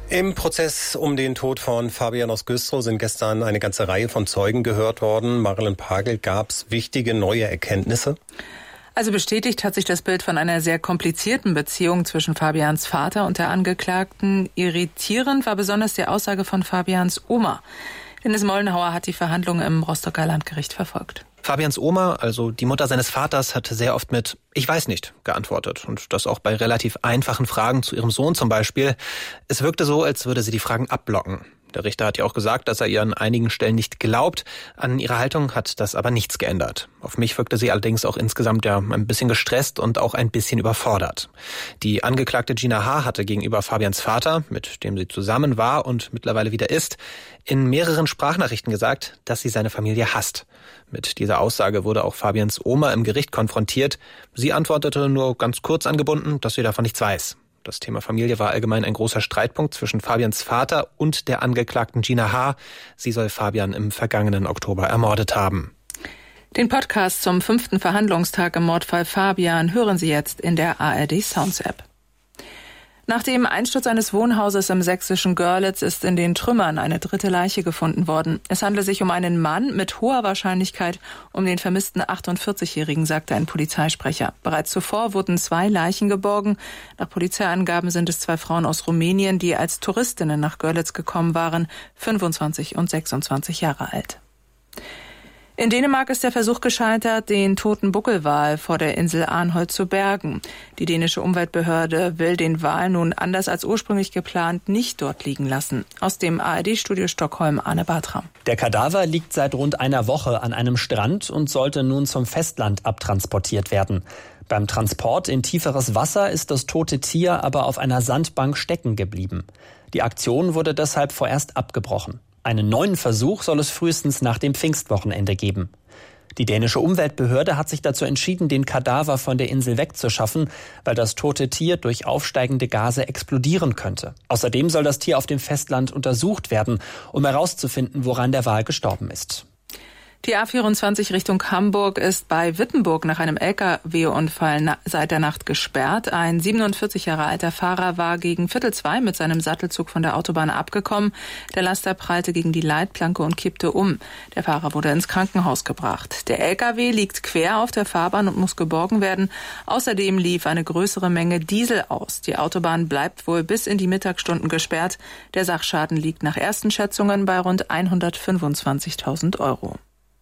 Im Prozess um den Tod von Fabian aus Güstrow sind gestern eine ganze Reihe von Zeugen gehört worden. Marilyn Pagel, gab es wichtige neue Erkenntnisse? Also bestätigt hat sich das Bild von einer sehr komplizierten Beziehung zwischen Fabians Vater und der Angeklagten. Irritierend war besonders die Aussage von Fabians Oma. Dennis Mollenhauer hat die Verhandlungen im Rostocker Landgericht verfolgt. Fabians Oma, also die Mutter seines Vaters, hat sehr oft mit „Ich weiß nicht" geantwortet. Und das auch bei relativ einfachen Fragen zu ihrem Sohn zum Beispiel. Es wirkte so, als würde sie die Fragen abblocken. Der Richter hat ja auch gesagt, dass er ihr an einigen Stellen nicht glaubt. An ihrer Haltung hat das aber nichts geändert. Auf mich wirkte sie allerdings auch insgesamt ja ein bisschen gestresst und auch ein bisschen überfordert. Die Angeklagte Gina H. hatte gegenüber Fabians Vater, mit dem sie zusammen war und mittlerweile wieder ist, in mehreren Sprachnachrichten gesagt, dass sie seine Familie hasst. Mit dieser Aussage wurde auch Fabians Oma im Gericht konfrontiert. Sie antwortete nur ganz kurz angebunden, dass sie davon nichts weiß. Das Thema Familie war allgemein ein großer Streitpunkt zwischen Fabians Vater und der Angeklagten Gina H. Sie soll Fabian im vergangenen Oktober ermordet haben. Den Podcast zum 5. Verhandlungstag im Mordfall Fabian hören Sie jetzt in der ARD Sounds App. Nach dem Einsturz eines Wohnhauses im sächsischen Görlitz ist in den Trümmern eine dritte Leiche gefunden worden. Es handle sich um einen Mann mit hoher Wahrscheinlichkeit um den vermissten 48-Jährigen, sagte ein Polizeisprecher. Bereits zuvor wurden 2 Leichen geborgen. Nach Polizeiangaben sind es 2 Frauen aus Rumänien, die als Touristinnen nach Görlitz gekommen waren, 25 und 26 Jahre alt. In Dänemark ist der Versuch gescheitert, den toten Buckelwal vor der Insel Arnholt zu bergen. Die dänische Umweltbehörde will den Wal nun anders als ursprünglich geplant nicht dort liegen lassen. Aus dem ARD-Studio Stockholm, Arne Bartram. Der Kadaver liegt seit rund einer Woche an einem Strand und sollte nun zum Festland abtransportiert werden. Beim Transport in tieferes Wasser ist das tote Tier aber auf einer Sandbank stecken geblieben. Die Aktion wurde deshalb vorerst abgebrochen. Einen neuen Versuch soll es frühestens nach dem Pfingstwochenende geben. Die dänische Umweltbehörde hat sich dazu entschieden, den Kadaver von der Insel wegzuschaffen, weil das tote Tier durch aufsteigende Gase explodieren könnte. Außerdem soll das Tier auf dem Festland untersucht werden, um herauszufinden, woran der Wal gestorben ist. Die A24 Richtung Hamburg ist bei Wittenburg nach einem Lkw-Unfall seit der Nacht gesperrt. Ein 47 Jahre alter Fahrer war gegen 1:45 mit seinem Sattelzug von der Autobahn abgekommen. Der Laster prallte gegen die Leitplanke und kippte um. Der Fahrer wurde ins Krankenhaus gebracht. Der Lkw liegt quer auf der Fahrbahn und muss geborgen werden. Außerdem lief eine größere Menge Diesel aus. Die Autobahn bleibt wohl bis in die Mittagsstunden gesperrt. Der Sachschaden liegt nach ersten Schätzungen bei rund 125.000 Euro.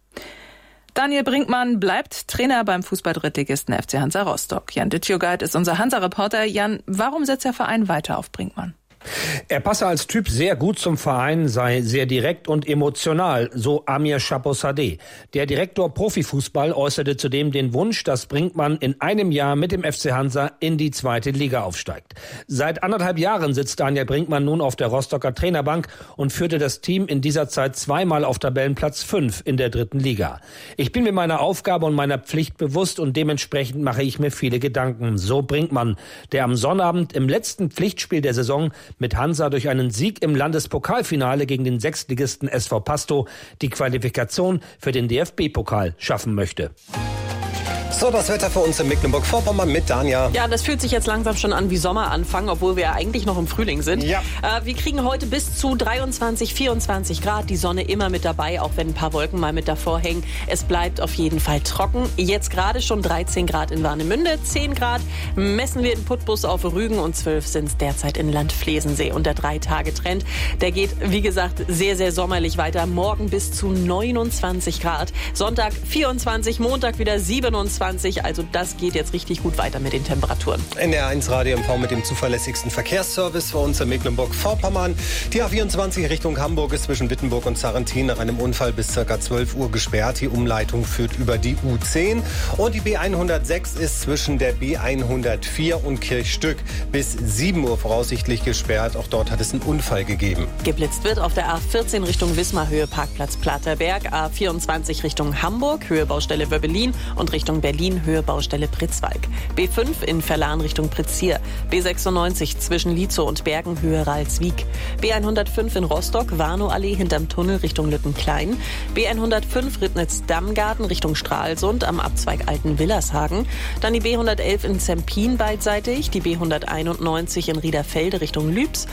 Daniel Brinkmann bleibt Trainer beim Fußball-Drittligisten FC Hansa Rostock. Jan Dittjogait ist unser Hansa-Reporter. Jan, warum setzt der Verein weiter auf Brinkmann? Er passe als Typ sehr gut zum Verein, sei sehr direkt und emotional, so Amir Chapossadeh. Der Direktor Profifußball äußerte zudem den Wunsch, dass Brinkmann in einem Jahr mit dem FC Hansa in die 2. Liga aufsteigt. Seit 1,5 Jahren sitzt Daniel Brinkmann nun auf der Rostocker Trainerbank und führte das Team in dieser Zeit 2-mal auf Tabellenplatz 5 in der 3. Liga. Ich bin mir meiner Aufgabe und meiner Pflicht bewusst und dementsprechend mache ich mir viele Gedanken, so Brinkmann, der am Sonnabend im letzten Pflichtspiel der Saison mit Hansa durch einen Sieg im Landespokalfinale gegen den Sechstligisten SV Pasto die Qualifikation für den DFB-Pokal schaffen möchte. So, das Wetter für uns in Mecklenburg-Vorpommern mit Danja. Ja, das fühlt sich jetzt langsam schon an wie Sommeranfang, obwohl wir ja eigentlich noch im Frühling sind. Ja. Wir kriegen heute bis zu 23, 24 Grad. Die Sonne immer mit dabei, auch wenn ein paar Wolken mal mit davor hängen. Es bleibt auf jeden Fall trocken. Jetzt gerade schon 13 Grad in Warnemünde, 10 Grad messen wir in Putbus auf Rügen und 12 sind es derzeit in Landflesensee. Und der 3-Tage-Trend, der geht, wie gesagt, sehr, sehr sommerlich weiter. Morgen bis zu 29 Grad. Sonntag 24, Montag wieder 27. Also das geht jetzt richtig gut weiter mit den Temperaturen. NDR1 Radio MV mit dem zuverlässigsten Verkehrsservice für uns in Mecklenburg-Vorpommern. Die A24 Richtung Hamburg ist zwischen Wittenburg und Sarrentin nach einem Unfall bis ca. 12 Uhr gesperrt. Die Umleitung führt über die U10. Und die B106 ist zwischen der B104 und Kirchstück bis 7 Uhr voraussichtlich gesperrt. Auch dort hat es einen Unfall gegeben. Geblitzt wird auf der A14 Richtung Wismar, Höhe Parkplatz Platerberg. A24 Richtung Hamburg, Höhe Baustelle Wöbbelin und Richtung Berlin, Höhe Baustelle Pritzwalk. B5 in Verlan Richtung Pritzsier. B96 zwischen Lietzow und Bergen, Höhe Ralswiek. B105 in Rostock, Warnow-Allee hinterm Tunnel Richtung Lückenklein. B105 Ribnitz-Dammgarten Richtung Stralsund am Abzweig Alten-Willershagen. Dann die B111 in Zempin beidseitig. Die B191 in Riederfelde Richtung Lübs.